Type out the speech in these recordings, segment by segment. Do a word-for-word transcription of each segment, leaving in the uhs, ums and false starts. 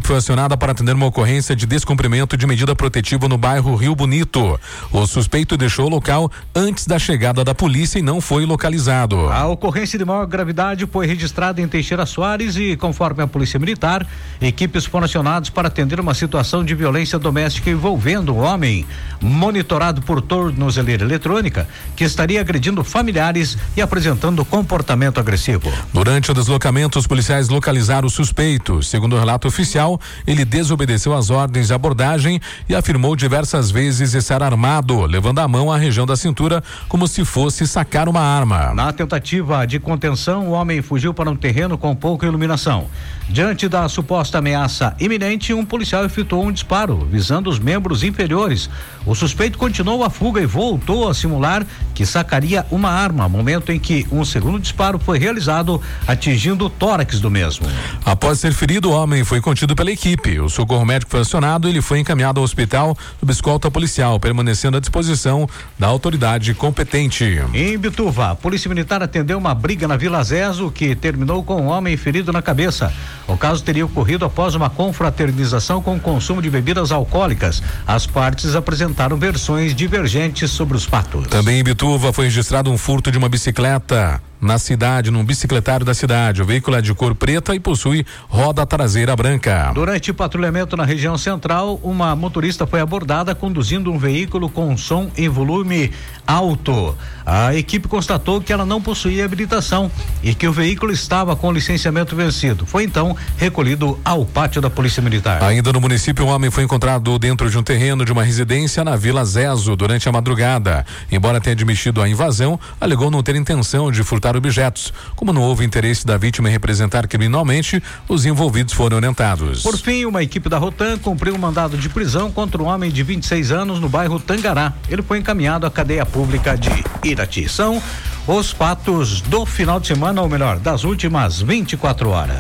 equipe foi acionada para atender uma ocorrência de descumprimento de medida protetiva no bairro Rio Bonito. O suspeito deixou o local antes da chegada da polícia e não foi localizado. A ocorrência de maior gravidade foi registrada em Teixeira Soares e, conforme a Polícia Militar, equipes foram acionadas para atender uma situação de violência doméstica envolvendo um homem monitorado por tornozeleira eletrônica que estaria agredindo familiares e apresentando comportamento agressivo. Durante o deslocamento, os policiais localizaram o suspeito. Segundo o relato oficial, ele desobedeceu às ordens de abordagem e afirmou diversas vezes estar armado, levando a mão à região da cintura como se fosse sacar uma arma. Na tentativa de contenção, o homem fugiu para um terreno com pouca iluminação. Diante da suposta ameaça iminente, um policial efetuou um disparo, visando os membros inferiores. O suspeito continuou a fuga e voltou a simular que sacaria uma arma, momento em que um segundo disparo foi realizado, atingindo o tórax do mesmo. Após ser ferido, o homem foi contido pela equipe. O socorro médico foi acionado e ele foi encaminhado ao hospital sob escolta policial, permanecendo à disposição da autoridade competente. Em Bituva, a Polícia Militar atendeu uma briga na Vila Zezo que terminou com um homem ferido na cabeça. O caso teria ocorrido após uma confraternização com o consumo de bebidas alcoólicas. As partes apresentaram versões divergentes sobre os fatos. Também em Bituva foi registrado um furto de uma bicicleta na cidade, num bicicletário da cidade. O veículo é de cor preta e possui roda traseira branca. Durante patrulhamento na região central, uma motorista foi abordada conduzindo um veículo com som em volume alto. A equipe constatou que ela não possuía habilitação e que o veículo estava com licenciamento vencido. Foi então recolhido ao pátio da Polícia Militar. Ainda no município, um homem foi encontrado dentro de um terreno de uma residência na Vila Zezo durante a madrugada. Embora tenha admitido a invasão, alegou não ter intenção de furtar objetos. Como não houve interesse da vítima em representar criminalmente, os envolvidos foram orientados. Por fim, uma equipe da Rotan cumpriu um mandado de prisão contra um homem de vinte e seis anos no bairro Tangará. Ele foi encaminhado à cadeia pública de Irati. São os fatos do final de semana, ou melhor, das últimas vinte e quatro horas.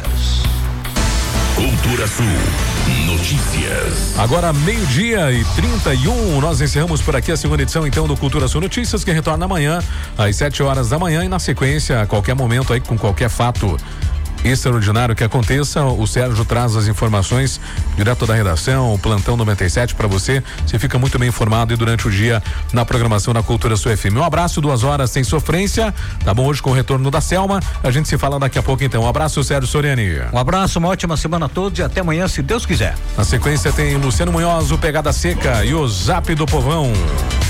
Cultura Sul Notícias. Agora meio-dia e trinta e um, nós encerramos por aqui a segunda edição então do Cultura Sul Notícias, que retorna amanhã às sete horas da manhã e na sequência, a qualquer momento aí, com qualquer fato extraordinário que aconteça, o Sérgio traz as informações direto da redação, o Plantão noventa e sete para você. Você fica muito bem informado e durante o dia na programação da Cultura Sul F M. Um abraço, duas horas sem sofrência, tá bom? Hoje com o retorno da Selma, a gente se fala daqui a pouco então. Um abraço, Sérgio Soriani. Um abraço, uma ótima semana a todos e até amanhã, se Deus quiser. Na sequência tem Luciano Munhoz, o Pegada Seca e o Zap do Povão.